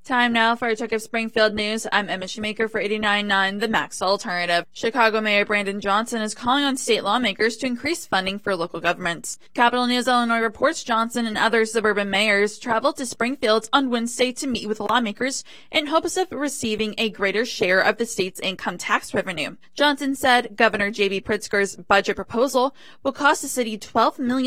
Time now for a check of Springfield news. I'm Emma Shoemaker for 89.9 The Max Alternative. Chicago Mayor Brandon Johnson is calling on state lawmakers to increase funding for local governments. Capital News Illinois reports Johnson and other suburban mayors traveled to Springfield on Wednesday to meet with lawmakers in hopes of receiving a greater share of the state's income tax revenue. Johnson said Governor J.B. Pritzker's budget proposal will cost the city $12 million